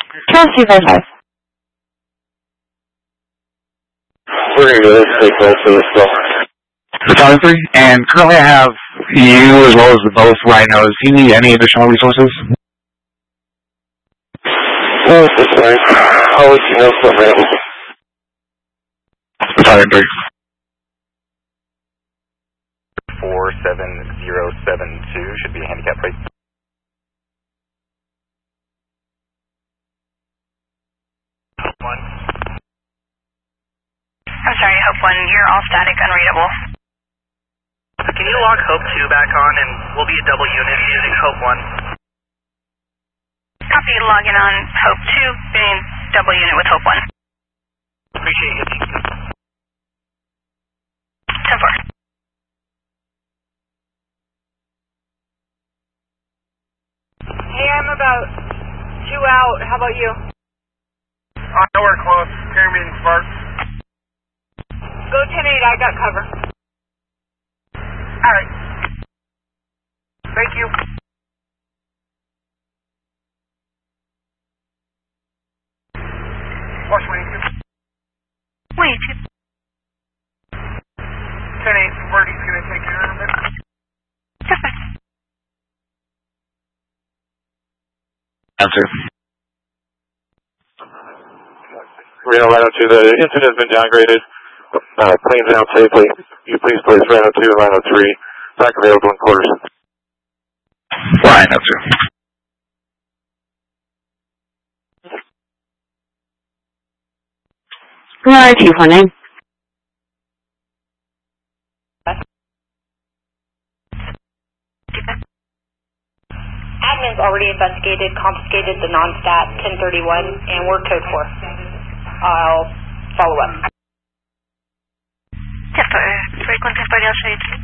Chelsea 55. We're going to go ahead and take both of this call. Photography, and currently I have you as well as both rhinos. Do you need any additional resources? No, it's just fine. I'll let you know if I'm ready. Photography. 47072 should be a handicap plate. I'm sorry, Hope 1, you're all static, unreadable. Can you log Hope 2 back on and we'll be a double unit using Hope 1? Copy, logging on Hope 2, being double unit with Hope 1. Appreciate you. 10-4. Hey, I'm about 2 out. How about you? We're close. Pyramid and Spark. Go 10-8, I got cover. Alright. Thank you. Watch 22. 22. 10-8, Birdie's going to take care of it. Perfect. Answer. Reno Rhino 2, the incident has been downgraded. Planes out safely. You please place Rhino 2 and Rhino 3 back available in quarters. Rhino 2. Right, 249. Admin's already investigated, confiscated the non-stat 1031, and we're code 4. I'll follow up. Ya estoy con tu experiencia.